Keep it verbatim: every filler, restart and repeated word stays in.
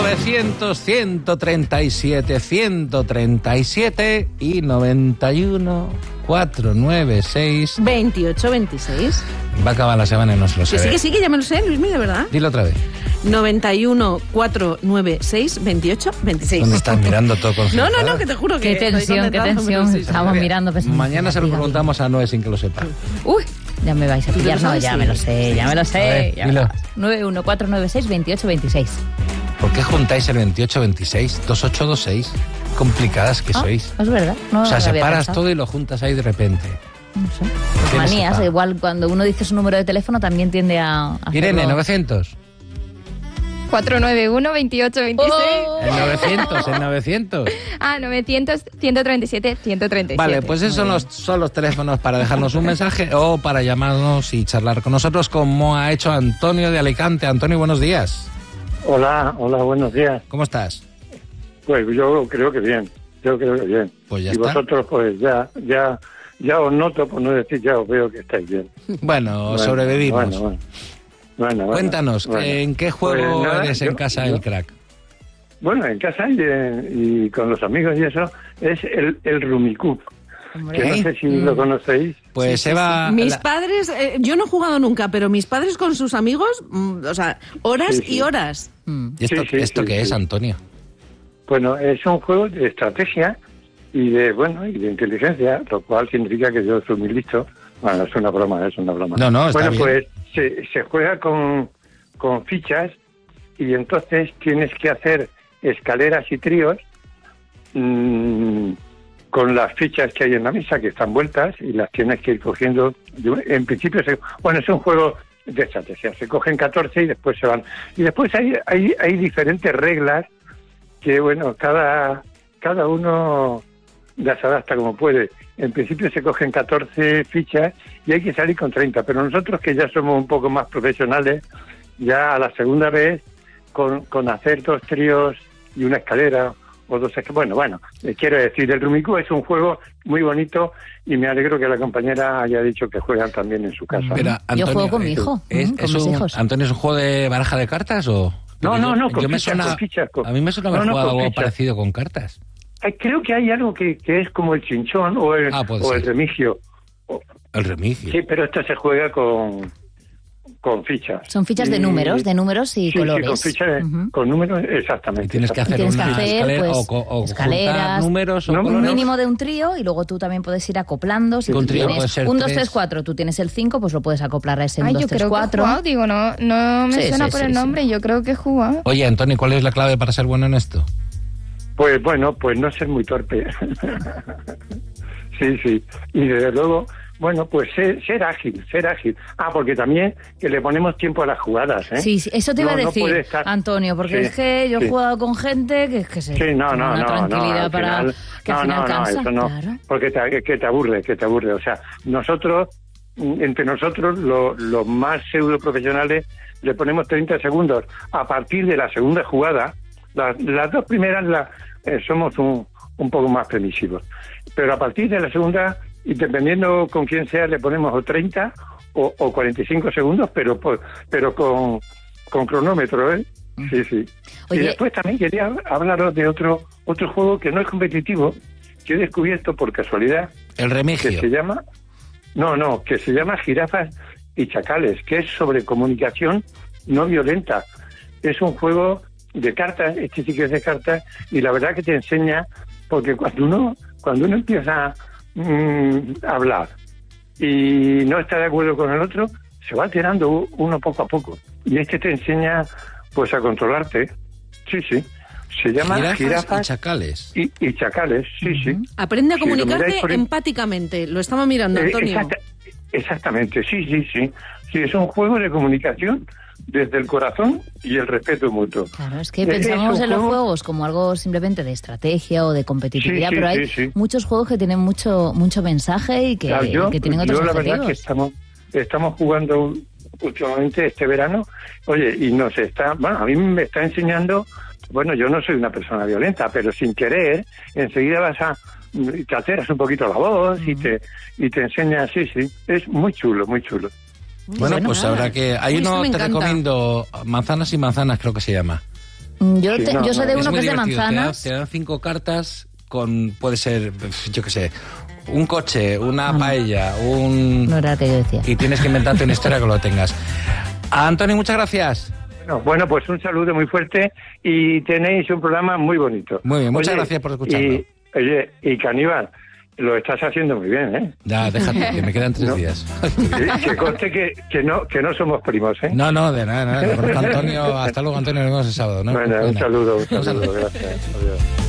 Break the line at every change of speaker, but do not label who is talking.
novecientos, ciento treinta y siete, ciento treinta y siete y noventa y uno, cuatrocientos noventa y seis.
veintiocho veintiséis.
Va a acabar la semana y no se lo sé.
Que sí, que sí, que ya me lo sé, Luismi, de verdad.
Dilo otra vez.
noventa y uno, cuatrocientos noventa y seis, veintiocho veintiséis.
¿Dónde estás mirando todo con
No, no, no, que te juro que...
Qué tensión, qué tensión.
Sí,
Estábamos mirando. Pensando,
Mañana se lo preguntamos a Noé sin que lo sepa.
Uy, ya me vais a pillar. No, ya me lo sé, ya me lo sé.
ver,
ya
dilo.
nueve uno cuatro nueve seis, veintiocho veintiséis.
¿Por qué juntáis el veintiocho veintiséis? dos ocho dos seis. Complicadas que
Ah,
sois.
es verdad. No
O sea,
lo había
separas
pensado.
todo y lo juntas ahí de repente.
No sé. Pues
¿Qué
manías,
sepa?
igual cuando uno dice su número de teléfono también tiende a hacerlo.
Irene, novecientos.
cuatro nueve uno, veintiocho veintiséis.
Oh.
El novecientos, el novecientos.
Ah, novecientos, ciento treinta y siete, ciento treinta y siete.
Vale, pues esos son los, son los teléfonos para dejarnos un mensaje o para llamarnos y charlar con nosotros, como ha hecho Antonio de Alicante. Antonio, buenos días.
Hola, hola, buenos días.
¿Cómo estás?
Pues yo creo que bien, yo creo que bien.
Pues ya
y
está.
vosotros pues ya, ya, ya os noto, por no decir ya os veo que estáis bien.
Bueno,
Bueno,
sobrevivimos.
Bueno, bueno. Bueno, bueno,
Cuéntanos,
bueno.
¿en qué juego
Pues nada,
eres en
yo-
casa
yo-
del crack?
Bueno, en casa y, eh, y con los amigos y eso, es el, el Rummikub,
Hombre.
que no sé si lo conocéis.
Pues Eva...
Mis
la-
padres, eh, yo no he jugado nunca, pero mis padres con sus amigos, mm, o sea, horas
Sí, sí.
y horas.
Mm.
¿Y esto,
Sí, sí,
esto
sí,
qué
sí.
es, Antonio?
Bueno, es un juego de estrategia y de, bueno, y de inteligencia, lo cual significa que yo soy muy listo. Bueno, es una broma, es una broma.
No, no, está
Bueno,
bien.
pues se, se juega con, con fichas y entonces tienes que hacer escaleras y tríos mmm, con las fichas que hay en la mesa, que están vueltas, y las tienes que ir cogiendo. En principio, se, bueno, es un juego de estrategia. Se cogen catorce y después se van. Y después hay, hay, hay diferentes reglas que, bueno, cada, cada uno las adapta como puede. En principio se cogen catorce fichas y hay que salir con treinta, pero nosotros, que ya somos un poco más profesionales, ya a la segunda vez, con, con hacer dos tríos y una escalera, o dos escaleras. Bueno, bueno, eh, quiero decir, el Rummikub es un juego muy bonito y me alegro que la compañera haya dicho que juegan también en su casa.
Pero,
Yo
Antonio,
juego con mi
eh,
hijo,
¿Es,
mm, con
es
mis
un,
hijos.
Antonio, ¿es un juego de baraja de cartas o...?
No,
Porque
no,
yo-
no, con
yo me
fichas,
suena-
con fichas, con-
A mí me suena haber
no, no,
jugado
con
algo
fichas.
parecido con cartas.
Ay, creo que hay algo que, que es como el chinchón o el,
Ah, puede
o el
ser.
remigio. O-
El remigio.
Sí, pero esto se juega con, con fichas.
Son fichas de
Y-
números, de números y
sí,
colores.
Sí, con fichas, de-
Ujú.
con números, exactamente.
Y tienes que hacer
Tienes que
una
hacer,
escalera
pues,
o, co- o
escaleras,
juntar números o
no,
Un
colores.
mínimo de un trío y luego tú también puedes ir acoplando. Si
Un
tú
trío
tienes
puede ser
un, dos,
tres.
tres, cuatro, tú tienes el cinco, pues lo puedes acoplar a ese un,
Ay,
dos,
yo
tres,
creo que he
cuatro.
jugado, digo, no, no me
Sí,
suena
sí,
por
sí,
el
sí.
nombre, yo creo que he jugado.
Oye, Antonio, ¿cuál es la clave para ser bueno en esto?
Pues bueno, pues no ser muy torpe. Sí, sí. Y desde luego, bueno, pues ser, ser ágil, ser ágil. Ah, porque también que le ponemos tiempo a las jugadas, ¿eh?
Sí, sí, eso te iba
No,
a
no
decir,
puede estar-
Antonio, porque
Sí,
es que yo he
sí.
jugado con gente que es que se
Sí, no,
tiene
no,
una
no,
tranquilidad
no, al
para
final-
que
no,
al final
no, no,
cansa.
eso no,
Claro.
porque te, que te aburre, que te aburre. O sea, nosotros, mm, entre nosotros, lo- los más pseudo profesionales, le ponemos treinta segundos. A partir de la segunda jugada, las, las dos primeras la, eh, somos un, un poco más permisivos. Pero a partir de la segunda, y dependiendo con quién sea, le ponemos o treinta o, o cuarenta y cinco segundos, pero por- pero con, con cronómetro, ¿eh? Sí, sí.
Oye.
Y después también quería hablaros de otro otro juego que no es competitivo, que he descubierto por casualidad,
El
que
remigio.
se llama... No, no, que se llama Jirafas y Chacales, que es sobre comunicación no violenta. Es un juego de cartas, este sí que es de cartas, y la verdad que te enseña, porque cuando uno, cuando uno empieza mm, a hablar y no está de acuerdo con el otro, se va alterando uno poco a poco. Y este te enseña pues a controlarte. Sí, sí. Se llama
Jirafas,
Jirafas
y chacales.
y, y Chacales, sí, sí.
Aprende a
Si lo
comunicarte
miráis por el-
empáticamente. Lo estaba mirando,
Eh,
Antonio.
exacta- exactamente, sí, sí, sí. Sí, es un juego de comunicación desde el corazón y el respeto mutuo.
Claro, es que
Es
pensamos
un
en los
juego-
juegos como algo simplemente de estrategia o de competitividad,
Sí, sí,
pero hay
sí, sí.
muchos juegos que tienen mucho mucho mensaje y que,
Claro, yo,
que tienen otros
yo la
objetivos.
verdad que estamos estamos jugando últimamente este verano, oye, y nos está, bueno, a mí me está enseñando, bueno, yo no soy una persona violenta, pero sin querer, enseguida vas a, te alteras un poquito la voz y te y te enseña, sí, sí, es muy chulo, muy chulo.
Bueno,
bueno,
pues
nada.
habrá que... Hay
Uy, esto
uno,
me
te
encanta.
recomiendo, Manzanas y Manzanas creo que se llama.
Yo,
Sí,
te-
no,
yo sé
no,
de
es
uno
muy
que es de
divertido. Te dan-
manzanas.
Te dan cinco cartas con, puede ser, yo qué sé, un coche, una
Ah.
paella, un...
No era lo que yo decía.
Y tienes que inventarte una historia que lo tengas. Antonio, muchas gracias.
Bueno, bueno, pues un saludo muy fuerte y tenéis un programa muy bonito.
Muy bien, muchas gracias por escucharlo.
Y, oye, y Caníbal, lo estás haciendo muy bien, ¿eh?
Ya, déjate, que me quedan tres
No.
días.
Que, que conste que, que, no, que no somos primos, ¿eh?
No, no, de nada, nada. Conozco a Antonio, hasta luego, Antonio, nos vemos el sábado, ¿no?
Bueno, un
Bueno.
saludo, un saludo, gracias. Adiós.